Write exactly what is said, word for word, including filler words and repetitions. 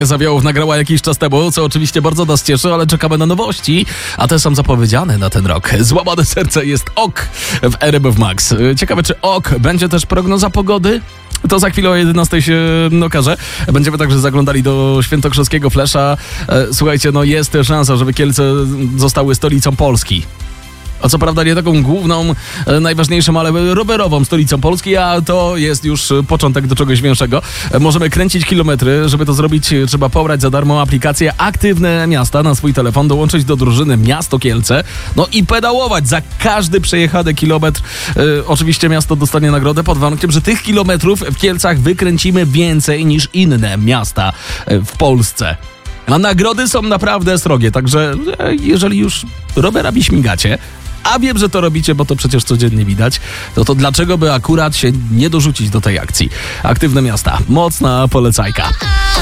Zawiołów nagrała jakiś czas temu, co oczywiście bardzo nas cieszy, ale czekamy na nowości, a te są zapowiedziane na ten rok. Złamane serce jest ok w R M F Max. Ciekawe, czy ok będzie też prognoza pogody? To za chwilę o jedenastej się okaże. Będziemy także zaglądali do świętokrzyskiego Flesza. Słuchajcie, no jest szansa, żeby Kielce zostały stolicą Polski. A co prawda nie taką główną, najważniejszą, ale rowerową stolicą Polski, a to jest już początek do czegoś większego. Możemy kręcić kilometry, żeby to zrobić trzeba pobrać za darmo aplikację Aktywne Miasta na swój telefon, dołączyć do drużyny Miasto Kielce, no i pedałować za każdy przejechany kilometr. E, oczywiście miasto dostanie nagrodę pod warunkiem, że tych kilometrów w Kielcach wykręcimy więcej niż inne miasta w Polsce. A nagrody są naprawdę srogie, także jeżeli już rowerami śmigacie, a wiem, że to robicie, bo to przecież codziennie widać, no to dlaczego by akurat się nie dorzucić do tej akcji? Aktywne Miasta. Mocna polecajka.